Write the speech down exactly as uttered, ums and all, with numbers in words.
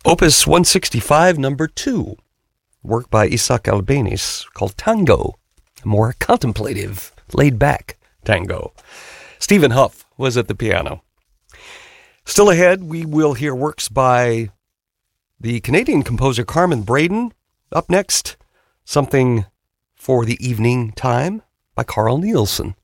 Opus one sixty-five, number two, work by Isaac Albeniz called Tango, a more contemplative, laid-back tango. Stephen Huff was at the piano. Still ahead, we will hear works by the Canadian composer Carmen Braden. Up next, something for the evening time by Carl Nielsen.